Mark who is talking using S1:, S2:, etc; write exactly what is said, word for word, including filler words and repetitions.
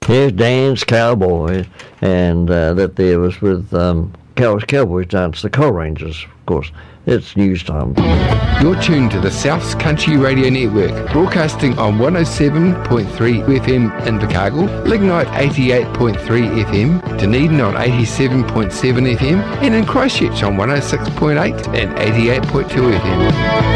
S1: Yes, Dan's Cowboy, and uh, that there was with um, Cows Cowboys dance, the Coal Rangers, of course. It's news time.
S2: You're tuned to the South's Country Radio Network, broadcasting on one oh seven point three F M in Invercargill, Lignite eighty-eight point three F M, Dunedin on eighty-seven point seven F M, and in Christchurch on one oh six point eight and eighty-eight point two F M.